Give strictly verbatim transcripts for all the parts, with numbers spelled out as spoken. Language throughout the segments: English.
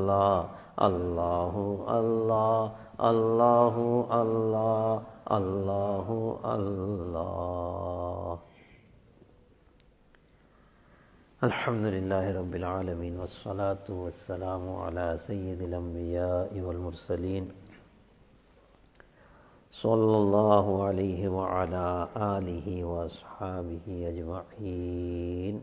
Allah, Allahu Allah, Allahu Allah, Allahu Allah. Alhamdulillahi Rabbil Alameen, wassalatu wassalamu ala sayyidil anbiya'i wal mursaleen, sallallahu alayhi wa ala alihi wa ashabihi ajma'een.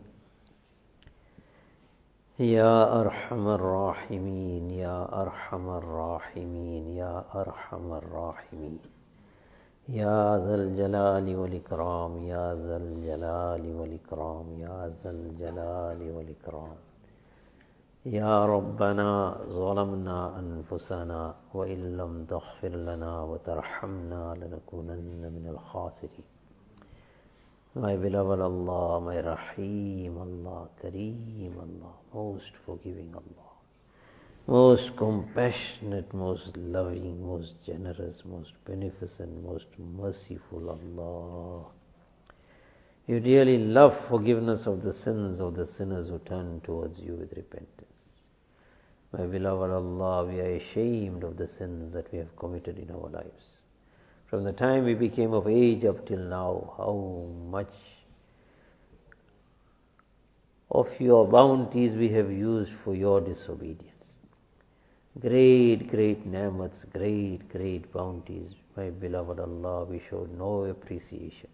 Ya Arhamar Rahimin, Ya Arhamar Rahimin, Ya Arhamar Rahimin, Ya Zal Jalali wal Ikram, Ya Zal Jalali wal Ikram, Ya Zal Jalali wal Ikram. Ya Rabbana zalamna anfusana wa illam taghfir lana wa tarhamna lanakunanna minal khasirin. My beloved Allah, my Rahim Allah, Kareem Allah, most forgiving Allah, most compassionate, most loving, most generous, most beneficent, most merciful Allah. You dearly love forgiveness of the sins of the sinners who turn towards you with repentance. My beloved Allah, we are ashamed of the sins that we have committed in our lives. From the time we became of age up till now, how much of your bounties we have used for your disobedience. Great, great ni'mats, great, great bounties. My beloved Allah, we showed no appreciation.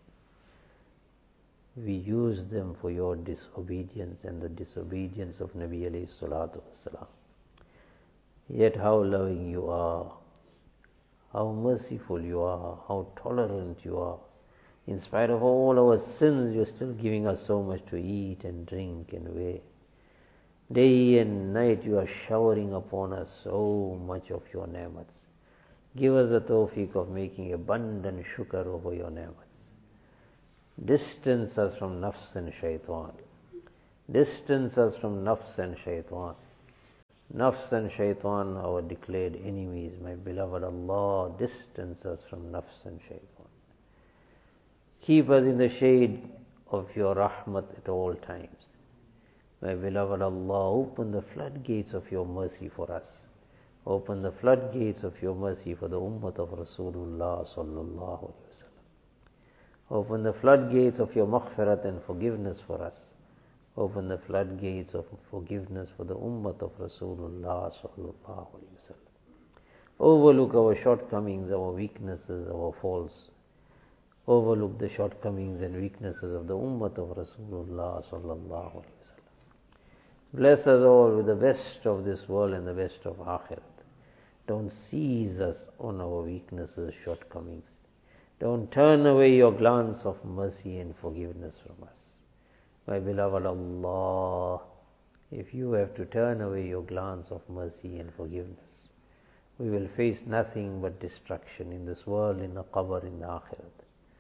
We used them for your disobedience and the disobedience of Nabi alayhi salatu wasalam. Yet how loving you are, how merciful you are, how tolerant you are. In spite of all our sins, you are still giving us so much to eat and drink and wear. Day and night you are showering upon us so much of your ni'mats. Give us the tawfiq of making abundant shukr over your ni'mats. Distance us from nafs and shaitan. Distance us from nafs and shaitan. Nafs and shaitan, our declared enemies. My beloved Allah, distance us from nafs and shaitan. Keep us in the shade of your rahmat at all times. My beloved Allah, open the floodgates of your mercy for us. Open the floodgates of your mercy for the ummah of Rasulullah sallallahu alaihi wasallam. Open the floodgates of your maghfirat and forgiveness for us. Open the floodgates of forgiveness for the ummah of Rasulullah sallallahu alaihi wasallam. Overlook our shortcomings, our weaknesses, our faults. Overlook the shortcomings and weaknesses of the ummah of Rasulullah sallallahu alaihi wasallam. Bless us all with the best of this world and the best of akhirat. Don't seize us on our weaknesses, shortcomings. Don't turn away your glance of mercy and forgiveness from us. My beloved Allah, if you have to turn away your glance of mercy and forgiveness, we will face nothing but destruction in this world, in the qabr, in the akhirat.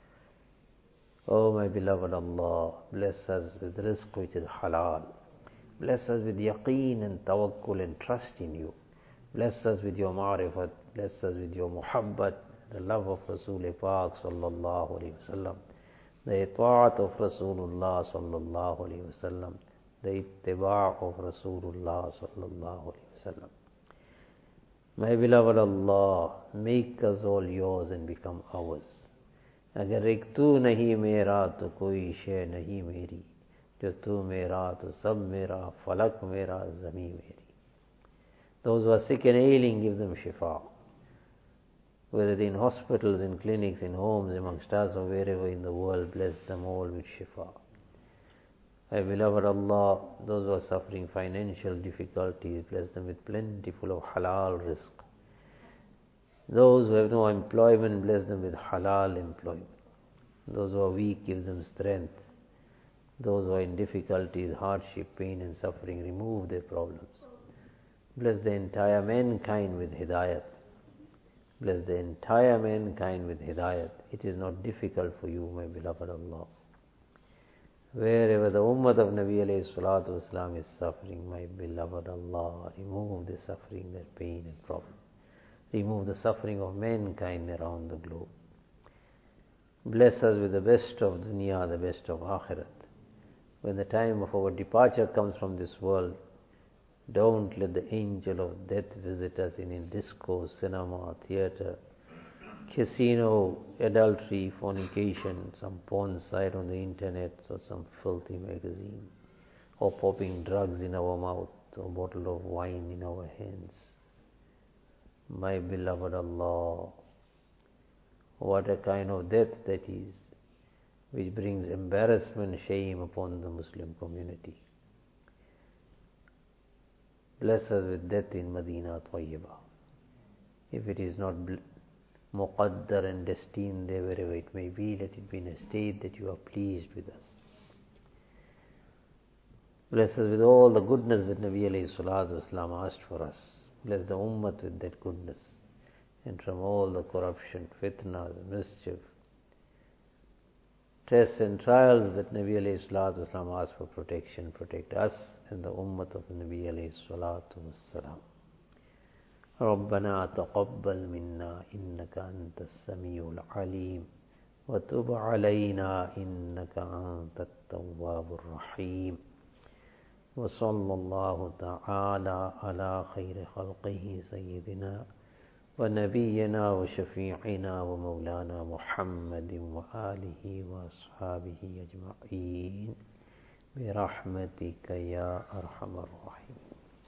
Oh my beloved Allah, bless us with rizq which is halal. Bless us with yaqeen and tawakkul and trust in you. Bless us with your ma'rifat. Bless us with your muhabbat, the love of Rasul Pak sallallahu alayhi wa sallam, the ita'at of Rasulullah sallallahu alayhi wa sallam, the ittiba' of Rasulullah sallallahu alayhi wa sallam. My beloved Allah, make us all yours and become ours. अगर एक तू नहीं मेरा तो कोई शे नहीं मेरी, जो तू मेरा तो सब मेरा, falak मेरा, ज़मीं मेरी. Those who are sick and ailing, give them shifa. Whether they're in hospitals, in clinics, in homes, amongst us, or wherever in the world, bless them all with shifa. My beloved Allah, those who are suffering financial difficulties, bless them with plentiful of halal rizq. Those who have no employment, bless them with halal employment. Those who are weak, give them strength. Those who are in difficulties, hardship, pain and suffering, remove their problems. Bless the entire mankind with hidayat. Bless the entire mankind with hidayat. It is not difficult for you, my beloved Allah. Wherever the ummah of Nabi alayhi salatu wasalam is suffering, my beloved Allah, remove the suffering, their pain and problem. Remove the suffering of mankind around the globe. Bless us with the best of dunya, the best of akhirat. When the time of our departure comes from this world, Don't let the angel of death visit us in a disco, cinema, theater, casino, adultery, fornication, some porn site on the internet, or some filthy magazine, or popping drugs in our mouth, or a bottle of wine in our hands. My beloved Allah, what a kind of death that is, which brings embarrassment, shame upon the Muslim community. Bless us with death in Medina Tayyibah. If it is not muqaddar and destined there, wherever it may be, let it be in a state that you are pleased with us. Bless us with all the goodness that Nabi alayhi salatu wasalam asked for us. Bless the ummah with that goodness, and from all the corruption, fitnas, mischief, tests and trials that Nabi alayhi salatu wasalam asked for protection. Protect us and the ummah of Nabi alayhi salatu wasalam. ربنا تقبل منا إنك أنت السميع العليم وتب علينا إنك أنت التواب الرحيم وصلى الله تعالى على خير خلقه سيدنا ونبينا وشفيعنا ومولانا محمد وآله وأصحابه أجمعين برحمتك يا أرحم الراحمين.